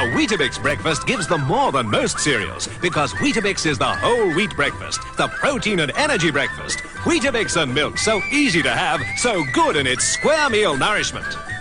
Weetabix breakfast gives them more than most cereals because Weetabix is the whole wheat breakfast, the protein and energy breakfast. Weetabix and milk, so easy to have, so good in its square meal nourishment.